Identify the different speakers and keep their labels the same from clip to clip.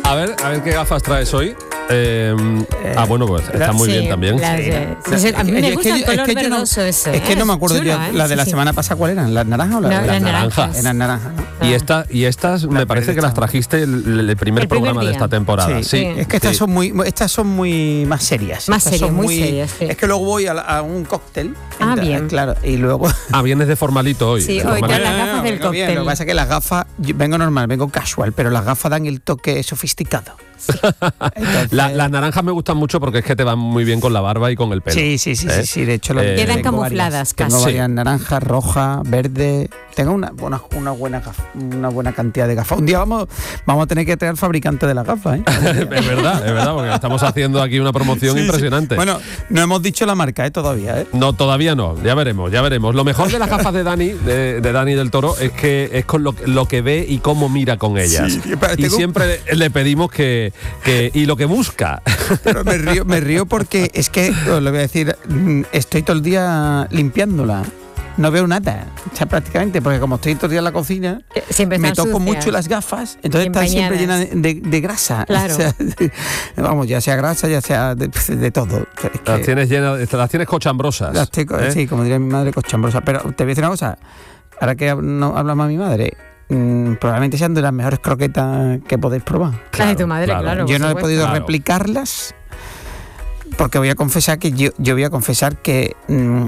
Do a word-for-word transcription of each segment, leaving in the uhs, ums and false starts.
Speaker 1: A ver, a ver qué gafas traes hoy. Eh, eh, ah, bueno, pues está muy
Speaker 2: sí,
Speaker 1: bien también.
Speaker 2: Las, eh, sí, sí, a mí me gusta el color verdoso ese.
Speaker 3: Es que no me acuerdo
Speaker 2: Chulo,
Speaker 3: yo,
Speaker 2: ¿eh?
Speaker 3: la de la
Speaker 2: sí,
Speaker 3: semana pasada, ¿cuál eran? ¿Las naranjas o las,
Speaker 2: no,
Speaker 3: las
Speaker 2: las naranjas?
Speaker 1: naranjas.
Speaker 3: Eran naranjas, ¿no?
Speaker 1: Y, esta, y estas me parece que las trajiste el, el primer
Speaker 2: El primer
Speaker 1: programa
Speaker 2: día.
Speaker 1: de esta temporada.
Speaker 3: Sí,
Speaker 1: Sí,
Speaker 2: sí.
Speaker 3: Es que estas
Speaker 1: sí.
Speaker 3: son muy estas son muy más serias.
Speaker 2: Más
Speaker 3: Estas
Speaker 2: serias,
Speaker 3: son
Speaker 2: muy serias, sí.
Speaker 3: Es que luego voy a, la- a un cóctel.
Speaker 2: Ah,
Speaker 3: entonces,
Speaker 2: bien.
Speaker 3: Claro, y luego...
Speaker 1: Ah, vienes de formalito hoy.
Speaker 2: Sí,
Speaker 1: de
Speaker 2: hoy
Speaker 1: formalito.
Speaker 2: te las gafas del
Speaker 3: vengo bien.
Speaker 2: cóctel.
Speaker 3: Lo que pasa es que las gafas, yo vengo normal, vengo casual, pero las gafas dan el toque sofisticado. Entonces-
Speaker 1: La- las naranjas me gustan mucho porque es que te van muy bien con la barba y con el pelo.
Speaker 3: Sí, sí, sí,
Speaker 1: ¿Eh?
Speaker 3: sí, sí, de hecho lo
Speaker 1: Eh,
Speaker 2: Quedan
Speaker 3: tengo
Speaker 2: camufladas
Speaker 3: varias.
Speaker 2: casi.
Speaker 3: Tengo
Speaker 1: Sí.
Speaker 3: varias naranjas, rojas, verdes. Tengo una buena, una buena gaf- una buena cantidad de gafas. Un día vamos, vamos a tener que traer al fabricante de las gafas, ¿eh?
Speaker 1: es verdad, es verdad, porque estamos haciendo aquí una promoción
Speaker 3: Sí, sí.
Speaker 1: impresionante.
Speaker 3: Bueno, no hemos dicho la marca, ¿eh? Todavía, ¿eh?
Speaker 1: No, todavía no, ya veremos, ya veremos. Lo mejor de las gafas de Dani, de, de Dani del Toro, es que es con lo, lo que ve y cómo mira con ellas.
Speaker 3: Sí, pero
Speaker 1: y
Speaker 3: tengo-
Speaker 1: siempre le pedimos que, que y lo que busca.
Speaker 3: Pero me río, me río porque es que, os lo voy a decir, mm, estoy todo el día limpiándola. No veo nada, o sea, prácticamente, porque como estoy todo el día en la cocina,
Speaker 2: Eh, Siempre
Speaker 3: me
Speaker 2: están
Speaker 3: toco
Speaker 2: sucias.
Speaker 3: mucho las gafas, entonces
Speaker 2: Bien
Speaker 3: están siempre llenas
Speaker 2: bañadas.
Speaker 3: de, de- de grasa.
Speaker 2: Claro.
Speaker 3: O sea, vamos, ya sea grasa, ya sea de, de todo. Es que
Speaker 1: Las tienes llenas, las tienes cochambrosas.
Speaker 3: las tengo-
Speaker 1: ¿eh?
Speaker 3: Sí, como diría mi madre, cochambrosa. Pero te voy a decir una cosa, ahora que no habla más mi madre, mm, probablemente sean de las mejores croquetas que podéis probar.
Speaker 2: Las de tu madre,
Speaker 1: claro.
Speaker 2: claro.
Speaker 3: Yo
Speaker 2: por
Speaker 3: no he
Speaker 2: supuesto.
Speaker 3: podido
Speaker 1: Claro.
Speaker 3: replicarlas porque voy a confesar que yo, yo voy a confesar que mm,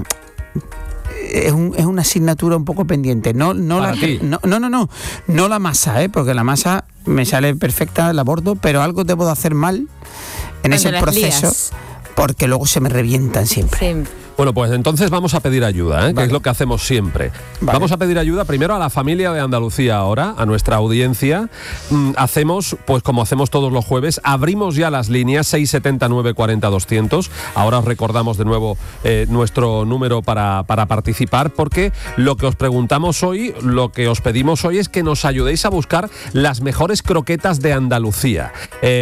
Speaker 3: es, un- es una asignatura un poco pendiente. No, no,
Speaker 1: Para
Speaker 3: la,
Speaker 1: ti.
Speaker 3: no, no, no, no, no la masa, ¿eh? Porque la masa me sale perfecta, la bordo, pero algo debo de hacer mal en
Speaker 2: Cuando
Speaker 3: ese
Speaker 2: las
Speaker 3: proceso
Speaker 2: lías.
Speaker 3: porque luego se me revientan siempre.
Speaker 2: Sí.
Speaker 1: Bueno, pues entonces vamos a pedir ayuda, ¿eh? que
Speaker 3: Vale.
Speaker 1: es lo que hacemos siempre.
Speaker 3: Vale.
Speaker 1: Vamos a pedir ayuda primero a la familia de Andalucía ahora, a nuestra audiencia. Mm, hacemos, pues como hacemos todos los jueves, abrimos ya las líneas seis setenta, nueve cuarenta, doscientos. Ahora os recordamos de nuevo eh, nuestro número para, para participar, porque lo que os preguntamos hoy, lo que os pedimos hoy es que nos ayudéis a buscar las mejores croquetas de Andalucía. Eh,